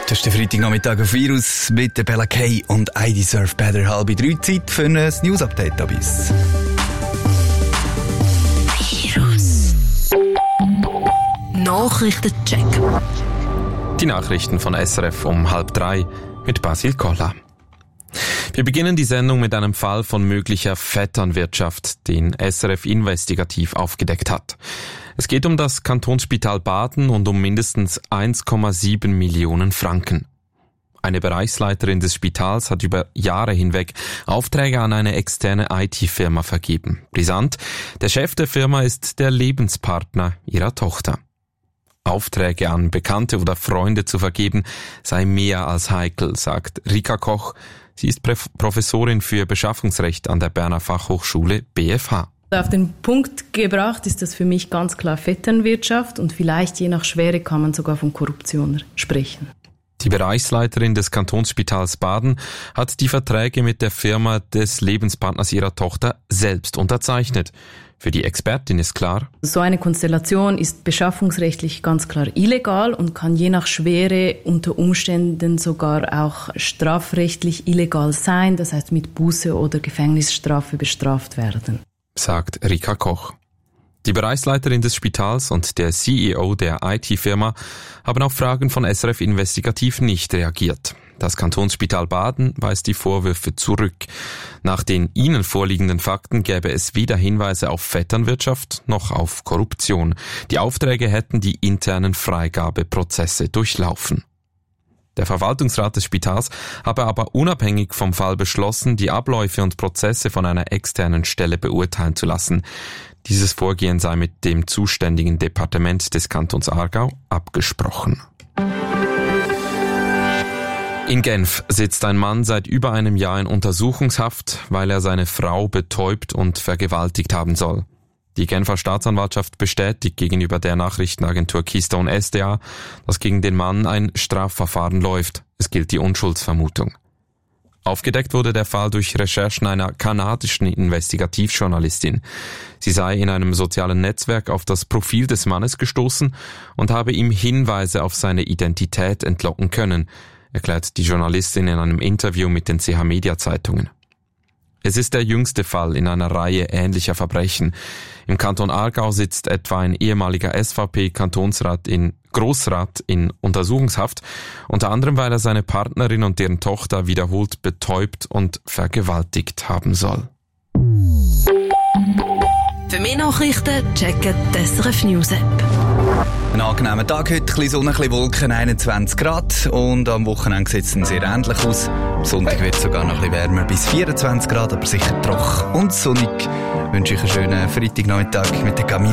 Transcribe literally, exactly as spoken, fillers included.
Das ist der Freitagnachmittag auf Virus mit der Bella Kay und I Deserve Better. Halbe drei Zeit für ein News-Update ab uns. Virus Nachrichtencheck. Die Nachrichten von S R F um halb drei mit Basil Koller. Wir beginnen die Sendung mit einem Fall von möglicher Vetternwirtschaft, den S R F investigativ aufgedeckt hat. Es geht um das Kantonsspital Baden und um mindestens eins Komma sieben Millionen Franken. Eine Bereichsleiterin des Spitals hat über Jahre hinweg Aufträge an eine externe I T-Firma vergeben. Brisant, der Chef der Firma ist der Lebenspartner ihrer Tochter. Aufträge an Bekannte oder Freunde zu vergeben, sei mehr als heikel, sagt Rika Koch. Sie ist Professorin für Beschaffungsrecht an der Berner Fachhochschule B F H. Auf den Punkt gebracht ist das für mich ganz klar Vetternwirtschaft und vielleicht je nach Schwere kann man sogar von Korruption sprechen. Die Bereichsleiterin des Kantonsspitals Baden hat die Verträge mit der Firma des Lebenspartners ihrer Tochter selbst unterzeichnet. Für die Expertin ist klar: So eine Konstellation ist beschaffungsrechtlich ganz klar illegal und kann je nach Schwere unter Umständen sogar auch strafrechtlich illegal sein, das heißt mit Buße oder Gefängnisstrafe bestraft werden, sagt Rika Koch. Die Bereichsleiterin des Spitals und der C E O der I T-Firma haben auf Fragen von S R F Investigativ nicht reagiert. Das Kantonsspital Baden weist die Vorwürfe zurück. Nach den ihnen vorliegenden Fakten gäbe es weder Hinweise auf Vetternwirtschaft noch auf Korruption. Die Aufträge hätten die internen Freigabeprozesse durchlaufen. Der Verwaltungsrat des Spitals habe aber unabhängig vom Fall beschlossen, die Abläufe und Prozesse von einer externen Stelle beurteilen zu lassen. Dieses Vorgehen sei mit dem zuständigen Departement des Kantons Aargau abgesprochen. In Genf sitzt ein Mann seit über einem Jahr in Untersuchungshaft, weil er seine Frau betäubt und vergewaltigt haben soll. Die Genfer Staatsanwaltschaft bestätigt gegenüber der Nachrichtenagentur Keystone S D A, dass gegen den Mann ein Strafverfahren läuft. Es gilt die Unschuldsvermutung. Aufgedeckt wurde der Fall durch Recherchen einer kanadischen Investigativjournalistin. Sie sei in einem sozialen Netzwerk auf das Profil des Mannes gestoßen und habe ihm Hinweise auf seine Identität entlocken können, erklärt die Journalistin in einem Interview mit den C H Media Zeitungen. Es ist der jüngste Fall in einer Reihe ähnlicher Verbrechen. Im Kanton Aargau sitzt etwa ein ehemaliger S V P-Kantonsrat in Grossrat in Untersuchungshaft, unter anderem weil er seine Partnerin und deren Tochter wiederholt betäubt und vergewaltigt haben soll. Für mehr Nachrichten checken die S R F News App. Ein angenehmer Tag heute, ein bisschen Sonne, ein bisschen Wolken, einundzwanzig Grad und am Wochenende sieht es sehr ähnlich aus. Am Sonntag wird es sogar noch ein bisschen wärmer, bis vierundzwanzig Grad, aber sicher trocken und sonnig. Ich wünsche euch einen schönen Freitagnachmittag mit der Camille.